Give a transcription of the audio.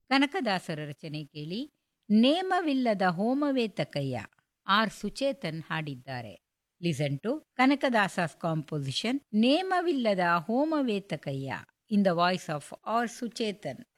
ಕನಕದಾಸರ ರಚನೆ ಕೇಳಿ. ನೇಮವಿಲ್ಲದ ಹೋಮವೇತಕಯ್ಯ, ಆರ್ ಸುಚೇತನ್ ಹಾಡಿದ್ದಾರೆ. Listen to ಕನಕದಾಸಸ್ composition ನೇಮವಿಲ್ಲದ ಹೋಮವೇತಕಯ್ಯ in the voice of R Suchetan.